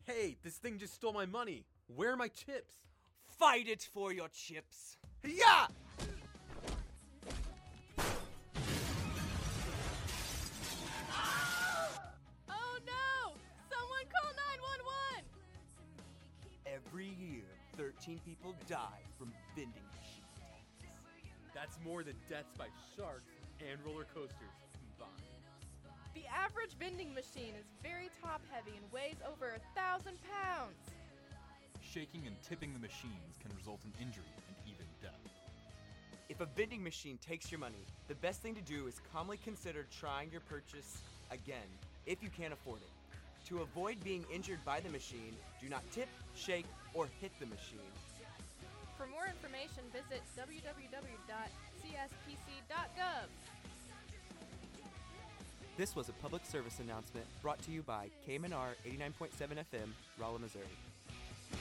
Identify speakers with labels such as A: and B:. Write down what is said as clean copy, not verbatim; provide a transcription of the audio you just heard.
A: Hey, this thing just stole my money. Where are my chips?
B: Fight it for your chips.
A: Yeah!
C: Oh no! Someone call 911!
B: Every year, 13 people die from vending machine attacks.
A: That's more than deaths by sharks and roller coasters combined.
C: The average vending machine is very top-heavy and weighs over 1,000 pounds.
D: Shaking and tipping the machines can result in injury and even death.
B: If a vending machine takes your money, the best thing to do is calmly consider trying your purchase again, if you can't afford it. To avoid being injured by the machine, do not tip, shake, or hit the machine.
C: For more information, visit www.cspc.gov.
B: This was a public service announcement brought to you by KMNR 89.7 FM, Rolla, Missouri.